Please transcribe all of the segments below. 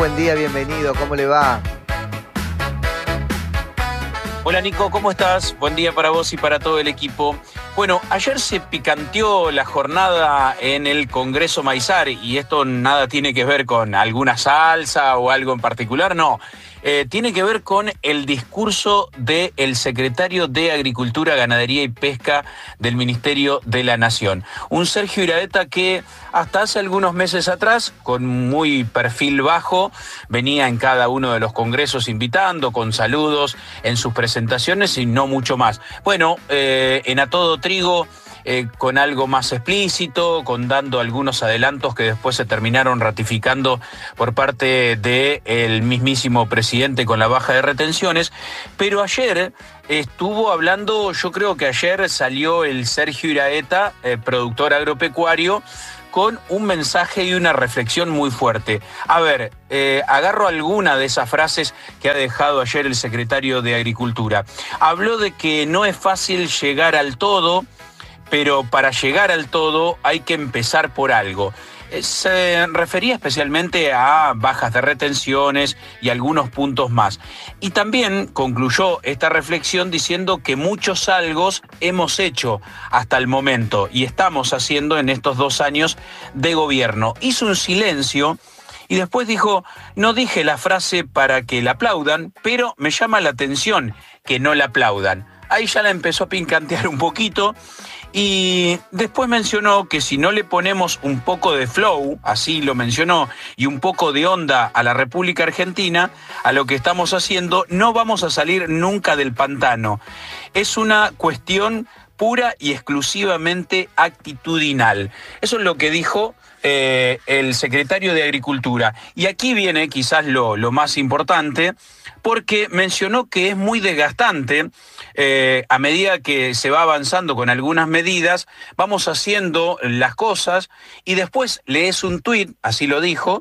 buen día, bienvenido, ¿cómo le va? Hola Nico, ¿cómo estás? Buen día para vos y para todo el equipo. Bueno, ayer se picanteó la jornada en el Congreso Maizar y esto nada tiene que ver con alguna salsa o algo en particular, no. Tiene que ver con el discurso del secretario de Agricultura, Ganadería y Pesca del Ministerio de la Nación. Un Sergio Iraeta que hasta hace algunos meses atrás, con muy perfil bajo, venía en cada uno de los congresos invitando, con saludos en sus presentaciones y no mucho más. Bueno, en A Todo Trigo, con algo más explícito, con dando algunos adelantos que después se terminaron ratificando por parte del mismísimo presidente con la baja de retenciones, pero ayer estuvo hablando, yo creo que ayer salió el Sergio Iraeta, productor agropecuario, con un mensaje y una reflexión muy fuerte. A ver, agarro alguna de esas frases que ha dejado ayer el secretario de Agricultura. Habló de que no es fácil llegar al todo, pero para llegar al todo hay que empezar por algo. Se refería especialmente a bajas de retenciones y algunos puntos más. Y también concluyó esta reflexión diciendo que muchos algos hemos hecho hasta el momento y estamos haciendo en estos 2 años de gobierno. Hizo un silencio y después dijo, no dije la frase para que la aplaudan, pero me llama la atención que no la aplaudan. Ahí ya la empezó a picantear un poquito y después mencionó que si no le ponemos un poco de flow, así lo mencionó, y un poco de onda a la República Argentina, a lo que estamos haciendo, no vamos a salir nunca del pantano. Es una cuestión pura y exclusivamente actitudinal. Eso es lo que dijo el secretario de Agricultura. Y aquí viene quizás lo más importante, porque mencionó que es muy desgastante, a medida que se va avanzando con algunas medidas, vamos haciendo las cosas y después lees un tuit, así lo dijo,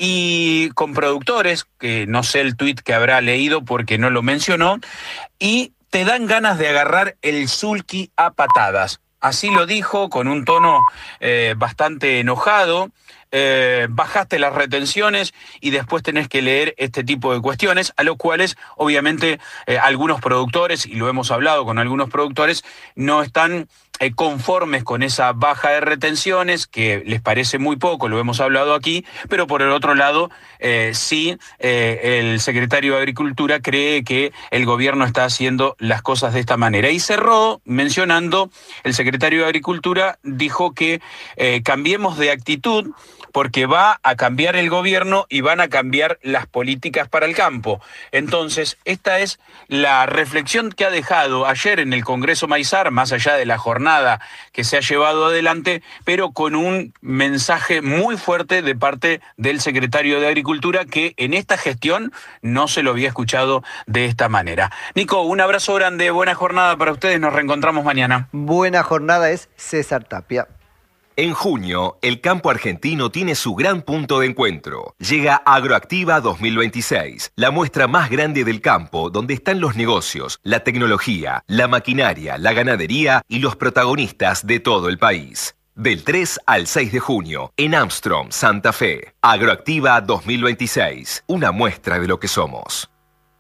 y con productores, que no sé el tuit que habrá leído porque no lo mencionó, y te dan ganas de agarrar el sulky a patadas. Así lo dijo con un tono bastante enojado. Bajaste las retenciones y después tenés que leer este tipo de cuestiones, a los cuales obviamente algunos productores, y lo hemos hablado con algunos productores, no están conformes con esa baja de retenciones, que les parece muy poco, lo hemos hablado aquí, pero por el otro lado, sí, el secretario de Agricultura cree que el gobierno está haciendo las cosas de esta manera. Y cerró mencionando, el secretario de Agricultura dijo que cambiemos de actitud, porque va a cambiar el gobierno y van a cambiar las políticas para el campo. Entonces, esta es la reflexión que ha dejado ayer en el Congreso Maizar, más allá de la jornada que se ha llevado adelante, pero con un mensaje muy fuerte de parte del secretario de Agricultura, que en esta gestión no se lo había escuchado de esta manera. Nico, un abrazo grande, buena jornada para ustedes, nos reencontramos mañana. Buena jornada, es César Tapia. En junio, el campo argentino tiene su gran punto de encuentro. Llega Agroactiva 2026, la muestra más grande del campo, donde están los negocios, la tecnología, la maquinaria, la ganadería y los protagonistas de todo el país. Del 3 al 6 de junio, en Armstrong, Santa Fe. Agroactiva 2026, una muestra de lo que somos.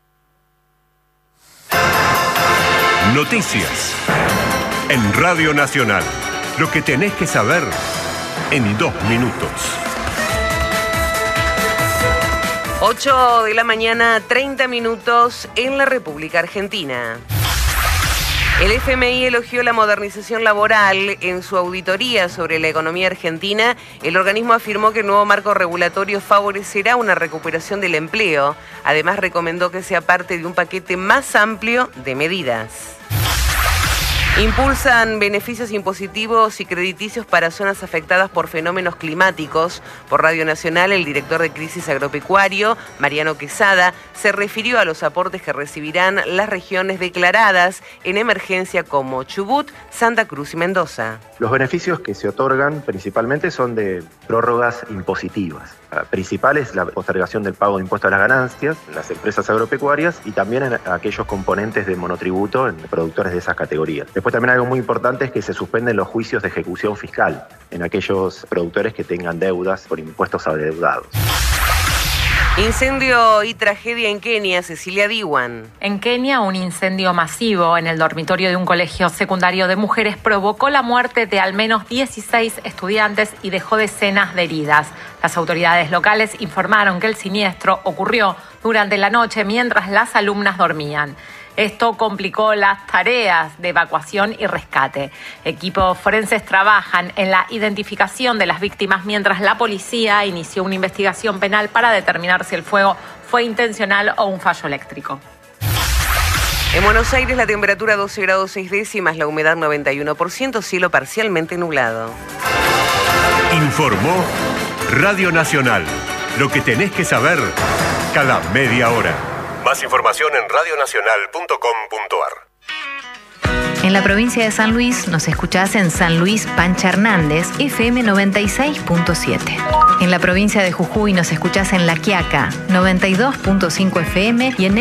Noticias en Radio Nacional. Lo que tenés que saber en 2 minutos. 8 de la mañana, 30 minutos en la República Argentina. El FMI elogió la modernización laboral. En su auditoría sobre la economía argentina, el organismo afirmó que el nuevo marco regulatorio favorecerá una recuperación del empleo. Además, recomendó que sea parte de un paquete más amplio de medidas. Impulsan beneficios impositivos y crediticios para zonas afectadas por fenómenos climáticos. Por Radio Nacional, el director de Crisis Agropecuario, Mariano Quesada, se refirió a los aportes que recibirán las regiones declaradas en emergencia como Chubut, Santa Cruz y Mendoza. Los beneficios que se otorgan principalmente son de prórrogas impositivas. Principal es la postergación del pago de impuestos a las ganancias en las empresas agropecuarias y también en aquellos componentes de monotributo en productores de esas categorías. Después también algo muy importante es que se suspenden los juicios de ejecución fiscal en aquellos productores que tengan deudas por impuestos adeudados. Incendio y tragedia en Kenia, Cecilia Diwan. En Kenia, un incendio masivo en el dormitorio de un colegio secundario de mujeres provocó la muerte de al menos 16 estudiantes y dejó decenas de heridas. Las autoridades locales informaron que el siniestro ocurrió durante la noche mientras las alumnas dormían. Esto complicó las tareas de evacuación y rescate. Equipos forenses trabajan en la identificación de las víctimas mientras la policía inició una investigación penal para determinar si el fuego fue intencional o un fallo eléctrico. En Buenos Aires la temperatura 12 grados 6 décimas, la humedad 91%, cielo parcialmente nublado. Informó Radio Nacional. Lo que tenés que saber cada media hora. Más información en radionacional.com.ar. En la provincia de San Luis nos escuchás en San Luis Pancha Hernández, FM 96.7. En la provincia de Jujuy nos escuchás en La Quiaca, 92.5 FM y en